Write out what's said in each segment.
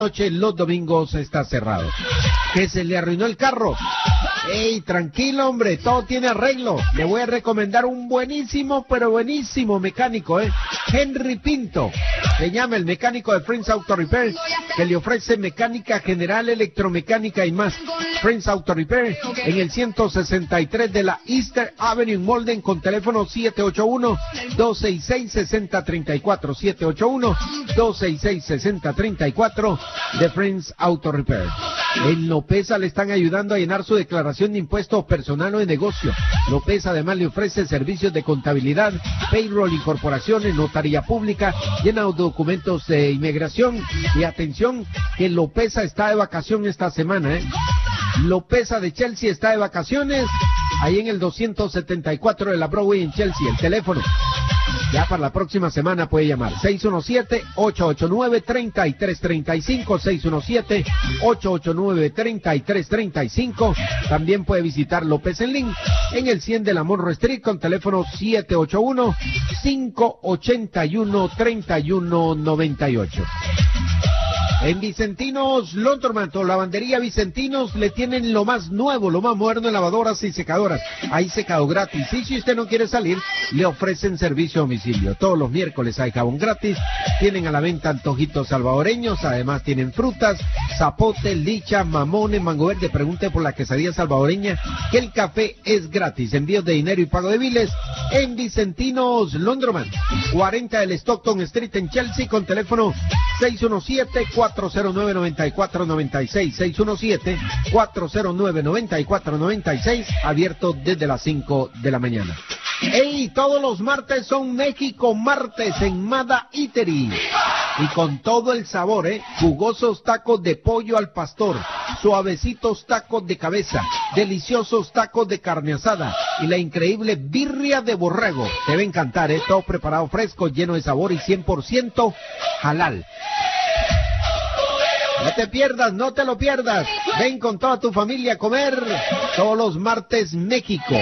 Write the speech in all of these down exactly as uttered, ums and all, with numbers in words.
noche, los domingos está cerrado. ¿Que se le arruinó el carro? ¡Ey, tranquilo, hombre! Todo tiene arreglo. Le voy a recomendar un buenísimo, pero buenísimo mecánico, ¿eh? Henry Pinto. Se llama el mecánico de Friends Auto Repair, que le ofrece mecánica general, electromecánica y más. Friends Auto Repair en el ciento sesenta y tres de la Easter Avenue en Molden, con teléfono siete ocho uno, dos seis seis, seis cero tres cuatro, siete ocho uno, dos seis seis, seis cero tres cuatro de Friends Auto Repair. En Lopeza le están ayudando a llenar su declaración de impuestos personal o de negocio. Lopeza además le ofrece servicios de contabilidad, payroll, incorporaciones, notaría pública, llena documentos de inmigración. Y atención, que Lopeza está de vacación esta semana, ¿eh? Lopeza de Chelsea está de vacaciones, ahí en el doscientos setenta y cuatro de la Broadway en Chelsea. El teléfono, ya para la próxima semana puede llamar, seis uno siete, ocho ocho nueve, tres tres tres cinco, seis uno siete, ocho ocho nueve, tres tres tres cinco. También puede visitar López en Link en el cien de la Monroe Street con teléfono siete ocho uno, cinco ocho uno, tres uno nueve ocho. En Vicentinos Laundromat, lavandería Vicentinos, le tienen lo más nuevo, lo más moderno en lavadoras y secadoras. Hay secado gratis. Y si usted no quiere salir, le ofrecen servicio a domicilio. Todos los miércoles hay jabón gratis. Tienen a la venta antojitos salvadoreños. Además tienen frutas, zapote, licha, mamones, mango verde. Pregunte por la quesadilla salvadoreña, que el café es gratis. Envíos de dinero y pago de biles en Vicentinos Laundromat. cuarenta del Stockton Street en Chelsea con teléfono seis uno siete, cuatro cero nueve, nueve cuatro nueve seis, seis uno siete, cuatro cero nueve, nueve cuatro nueve seis, abierto desde las cinco de la mañana. ¡Ey! Todos los martes son México Martes en Mada Eatery. Y con todo el sabor, ¿eh? Jugosos tacos de pollo al pastor, suavecitos tacos de cabeza, deliciosos tacos de carne asada y la increíble birria de borrego. Te va a encantar, ¿eh? Todo preparado fresco, lleno de sabor y cien por ciento halal. No te pierdas, no te lo pierdas. Ven con toda tu familia a comer todos los martes México.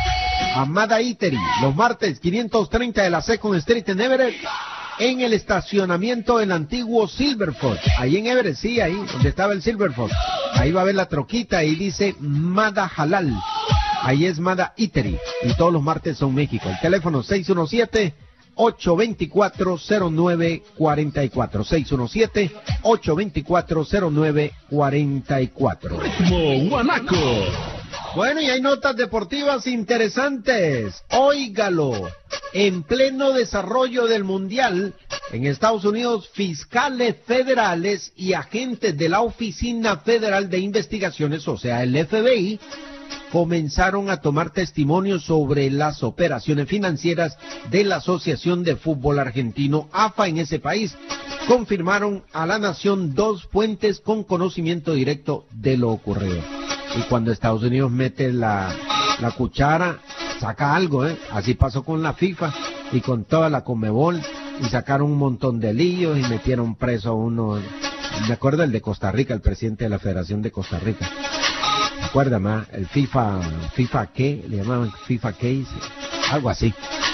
Amada Eatery, los martes quinientos treinta de la Second Street en Everett, en el estacionamiento del antiguo Silverfox. Ahí en Everett, sí, ahí donde estaba el Silverfox. Ahí va a ver la troquita y dice Mada Halal. Ahí es Mada Eatery. Y todos los martes son México. El teléfono seis uno siete, ocho dos cuatro, cero nueve cuatro cuatro. seis uno siete, ocho dos cuatro, cero nueve cuatro cuatro. Ritmo Guanaco. Bueno, y hay notas deportivas interesantes. Óigalo. En pleno desarrollo del Mundial, en Estados Unidos, fiscales federales y agentes de la Oficina Federal de Investigaciones, o sea, el F B I, comenzaron a tomar testimonios sobre las operaciones financieras de la Asociación de Fútbol Argentino, A F A, en ese país. Confirmaron a la nación dos fuentes con conocimiento directo de lo ocurrido. Y cuando Estados Unidos mete la, la cuchara, saca algo, ¿eh? Así pasó con la FIFA y con toda la Conmebol, y sacaron un montón de líos y metieron preso a uno. Me acuerdo el de Costa Rica, el presidente de la Federación de Costa Rica. Acuérdame, el FIFA, FIFA qué, le llamaban FIFA Case, algo así.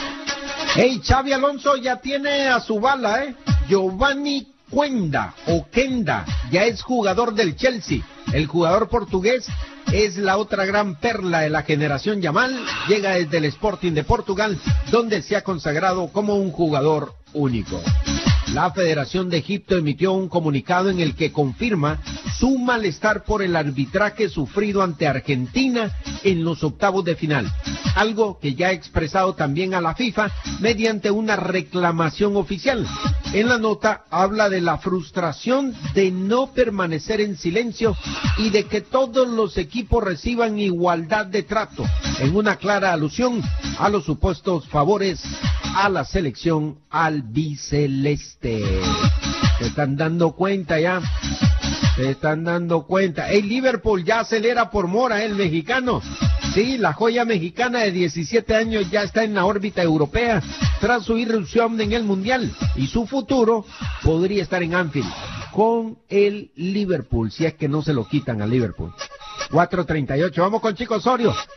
Hey, Xavi Alonso ya tiene a su bala, ¿eh? Giovanni Cuenda, o Kenda, ya es jugador del Chelsea. El jugador portugués es la otra gran perla de la generación Yamal, llega desde el Sporting de Portugal, donde se ha consagrado como un jugador único. La Federación de Egipto emitió un comunicado en el que confirma su malestar por el arbitraje sufrido ante Argentina en los octavos de final, algo que ya ha expresado también a la FIFA mediante una reclamación oficial. En la nota habla de la frustración de no permanecer en silencio y de que todos los equipos reciban igualdad de trato, en una clara alusión a los supuestos favores a la selección albiceleste. Se están dando cuenta ya, se están dando cuenta. El Liverpool ya acelera por Mora, el mexicano. Sí, la joya mexicana de diecisiete años ya está en la órbita europea tras su irrupción en el Mundial, y su futuro podría estar en Anfield con el Liverpool, si es que no se lo quitan al Liverpool. cuatro treinta y ocho, vamos con Chico Osorio.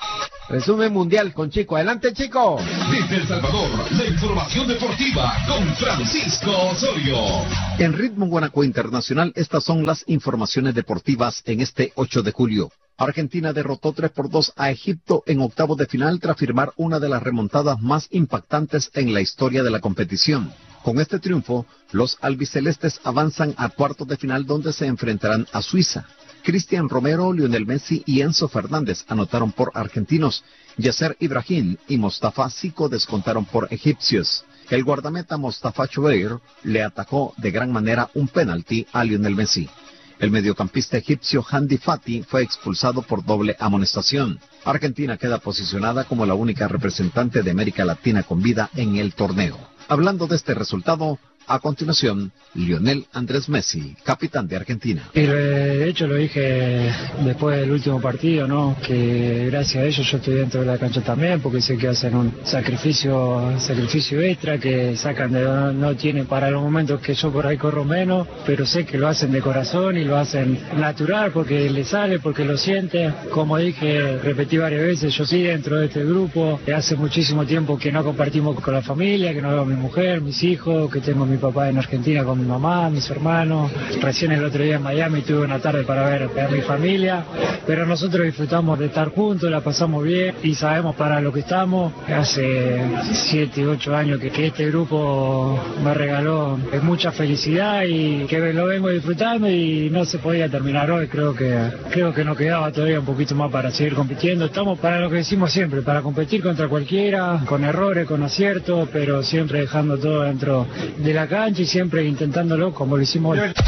Resumen mundial con Chico. Adelante, Chico. Desde El Salvador, la información deportiva con Francisco Osorio. En Ritmo Guanaco Internacional, estas son las informaciones deportivas en este ocho de julio. Argentina derrotó tres por dos a Egipto en octavos de final tras firmar una de las remontadas más impactantes en la historia de la competición. Con este triunfo, los albicelestes avanzan a cuartos de final donde se enfrentarán a Suiza. Cristian Romero, Lionel Messi y Enzo Fernández anotaron por argentinos. Yasser Ibrahim y Mostafa Siko descontaron por egipcios. El guardameta Mostafa Choubeir le atacó de gran manera un penalti a Lionel Messi. El mediocampista egipcio Hamdi Fati fue expulsado por doble amonestación. Argentina queda posicionada como la única representante de América Latina con vida en el torneo. Hablando de este resultado, a continuación, Lionel Andrés Messi, capitán de Argentina. Y de hecho lo dije después del último partido, ¿no? Que gracias a ellos yo estoy dentro de la cancha también, porque sé que hacen un sacrificio sacrificio extra, que sacan de no, no tienen para los momentos que yo por ahí corro menos, pero sé que lo hacen de corazón y lo hacen natural porque le sale, porque lo siente. Como dije, repetí varias veces, yo sí dentro de este grupo. Hace muchísimo tiempo que no compartimos con la familia, que no veo a mi mujer, mis hijos, que tengo a mi papá en Argentina con mi mamá, mis hermanos. Recién el otro día en Miami tuve una tarde para ver a mi familia, pero nosotros disfrutamos de estar juntos, la pasamos bien y sabemos para lo que estamos. Hace siete, ocho años que, que este grupo me regaló mucha felicidad y que lo vengo disfrutando y no se podía terminar hoy. Creo que creo que nos quedaba todavía un poquito más para seguir compitiendo. Estamos para lo que decimos siempre, para competir contra cualquiera, con errores, con aciertos, pero siempre dejando todo dentro de la cancha y siempre intentándolo como lo hicimos hoy.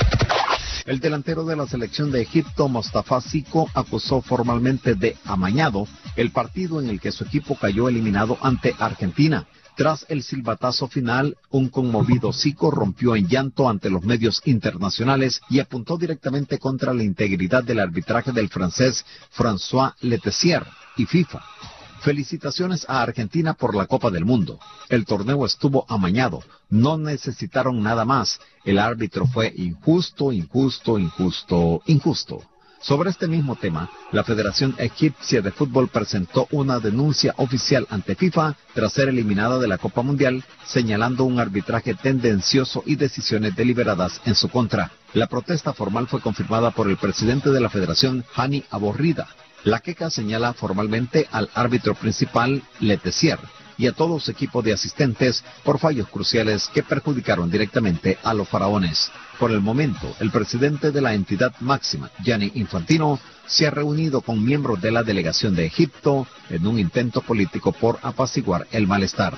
El delantero de la selección de Egipto, Mostafa Siko, acusó formalmente de amañado el partido en el que su equipo cayó eliminado ante Argentina. Tras el silbatazo final, un conmovido Siko rompió en llanto ante los medios internacionales y apuntó directamente contra la integridad del arbitraje del francés François Letessier y FIFA. Felicitaciones a Argentina por la Copa del Mundo. El torneo estuvo amañado, no necesitaron nada más. El árbitro fue injusto, injusto, injusto, injusto. Sobre este mismo tema, la Federación Egipcia de Fútbol presentó una denuncia oficial ante FIFA tras ser eliminada de la Copa Mundial, señalando un arbitraje tendencioso y decisiones deliberadas en su contra. La protesta formal fue confirmada por el presidente de la Federación, Hani Aborrida. La queja señala formalmente al árbitro principal, Letessier, y a todo su equipo de asistentes por fallos cruciales que perjudicaron directamente a los faraones. Por el momento, el presidente de la entidad máxima, Gianni Infantino, se ha reunido con miembros de la delegación de Egipto en un intento político por apaciguar el malestar.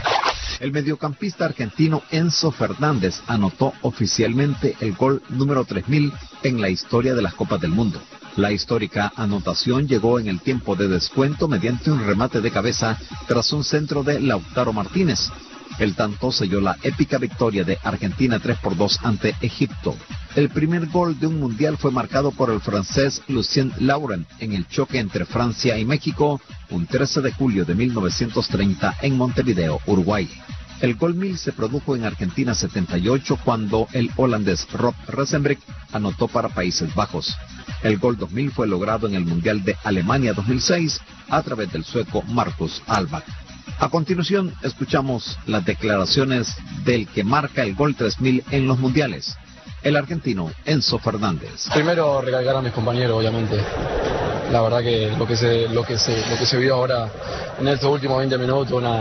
El mediocampista argentino Enzo Fernández anotó oficialmente el gol número tres mil en la historia de las Copas del Mundo. La histórica anotación llegó en el tiempo de descuento mediante un remate de cabeza tras un centro de Lautaro Martínez. El tanto selló la épica victoria de Argentina tres por dos ante Egipto. El primer gol de un mundial fue marcado por el francés Lucien Laurent en el choque entre Francia y México un trece de julio de mil novecientos treinta en Montevideo, Uruguay. El gol mil se produjo en Argentina setenta y ocho cuando el holandés Rob Resenbrink anotó para Países Bajos. El gol dos mil fue logrado en el Mundial de Alemania dos mil seis a través del sueco Marcus Alback. A continuación, escuchamos las declaraciones del que marca el gol tres mil en los mundiales, el argentino Enzo Fernández. Primero, recalcar a mis compañeros, obviamente. La verdad que lo que se, lo que se, lo que se vio ahora en estos últimos veinte minutos, una,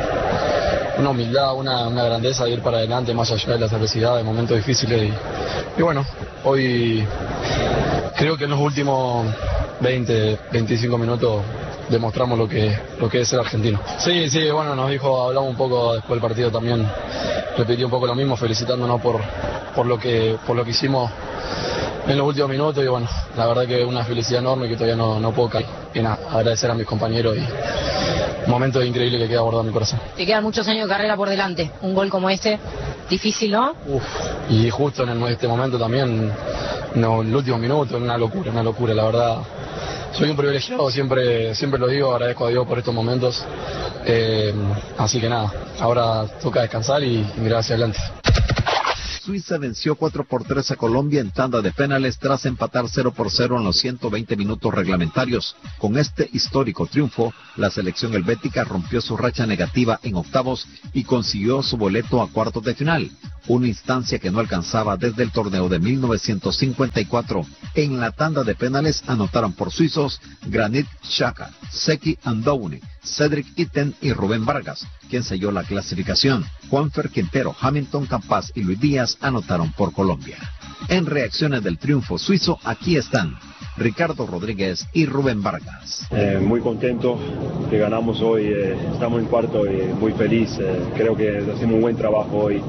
una humildad, una, una grandeza de ir para adelante más allá de las adversidades, momentos difíciles. Y, y bueno, hoy creo que en los últimos veinte, veinticinco minutos demostramos lo que, lo que es ser argentino. Sí, sí, bueno, nos dijo, hablamos un poco después del partido también, repitió un poco lo mismo, felicitándonos por, por, lo, que, por lo que hicimos en los últimos minutos y bueno, la verdad que una felicidad enorme que todavía no, no puedo caer. Y nada, agradecer a mis compañeros y un momento increíble que queda guardado en mi corazón. Te quedan muchos años de carrera por delante, un gol como este, difícil, ¿no? Uf, y justo en este momento también, no, en el último minuto, una locura, una locura, la verdad. Soy un privilegiado, siempre, siempre lo digo, agradezco a Dios por estos momentos. Eh, así que nada, ahora toca descansar y mirar hacia adelante. Suiza venció cuatro por tres a Colombia en tanda de penales tras empatar cero por cero en los ciento veinte minutos reglamentarios. Con este histórico triunfo, la selección helvética rompió su racha negativa en octavos y consiguió su boleto a cuartos de final, una instancia que no alcanzaba desde el torneo de mil novecientos cincuenta y cuatro. En la tanda de penales anotaron por suizos Granit Xhaka, Zeki Andouni, Cedric Itten y Rubén Vargas, quien selló la clasificación. Juanfer Quintero, Hamilton Campas y Luis Díaz anotaron por Colombia. En reacciones del triunfo suizo, aquí están Ricardo Rodríguez y Rubén Vargas. Eh, muy contento que ganamos hoy, eh, estamos en cuarto y muy feliz. Eh, creo que hacemos un buen trabajo hoy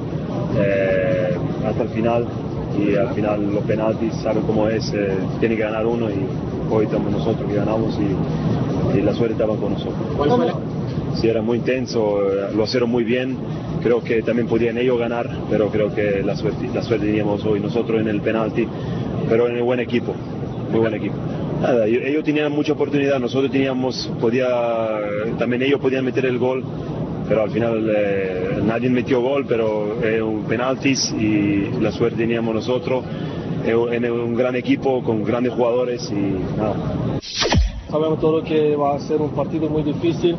eh, hasta el final, y al final los penaltis saben cómo es, eh, tiene que ganar uno y hoy estamos nosotros que ganamos y, y la suerte estaba con nosotros. ¿Cuál fue? Sí, era muy intenso, lo hicieron muy bien, creo que también podían ellos ganar, pero creo que la suerte, la suerte teníamos hoy nosotros en el penalti, pero en el buen equipo, muy buen equipo. Nada, ellos tenían mucha oportunidad, nosotros teníamos, podía, también ellos podían meter el gol, pero al final eh, nadie metió gol, pero es un penaltis y la suerte teníamos nosotros, es un gran equipo con grandes jugadores y nada. Sabemos todo que va a ser un partido muy difícil.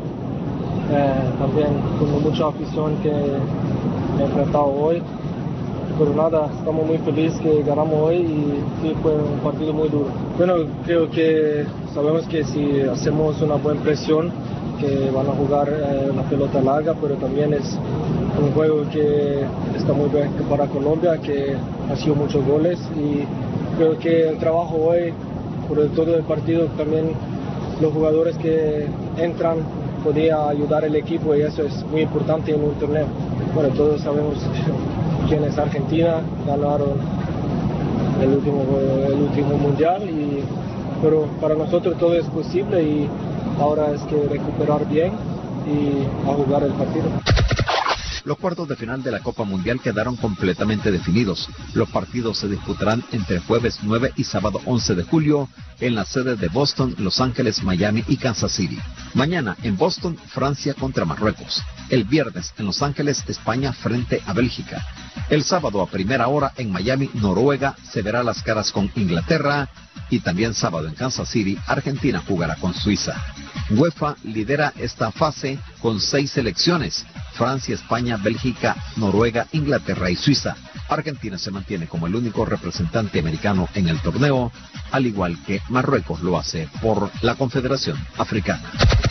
Eh, también con mucha afición que he enfrentado hoy, pero nada, estamos muy felices que ganamos hoy y sí, fue un partido muy duro. Bueno, creo que sabemos que si hacemos una buena presión, que van a jugar eh, una pelota larga, pero también es un juego que está muy bien para Colombia, que ha sido muchos goles, y creo que el trabajo hoy, por todo el partido, también los jugadores que entran podía ayudar al equipo, y eso es muy importante en un torneo. Bueno, todos sabemos quién es Argentina, ganaron el último, el último mundial, y, pero para nosotros todo es posible y ahora es que recuperar bien y a jugar el partido. Los cuartos de final de la Copa Mundial quedaron completamente definidos. Los partidos se disputarán entre jueves nueve y sábado once de julio en las sedes de Boston, Los Ángeles, Miami y Kansas City. Mañana en Boston, Francia contra Marruecos. El viernes en Los Ángeles, España frente a Bélgica. El sábado a primera hora en Miami, Noruega se verá las caras con Inglaterra, y también sábado en Kansas City, Argentina jugará con Suiza. UEFA lidera esta fase con seis selecciones: Francia, España, Bélgica, Noruega, Inglaterra y Suiza. Argentina se mantiene como el único representante americano en el torneo, al igual que Marruecos lo hace por la Confederación Africana.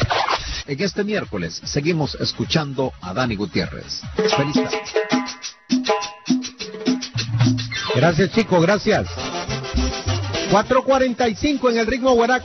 En este miércoles seguimos escuchando a Dani Gutiérrez. Feliz tarde. Gracias, chico, gracias. cuatro cuarenta y cinco en el ritmo Guaraco.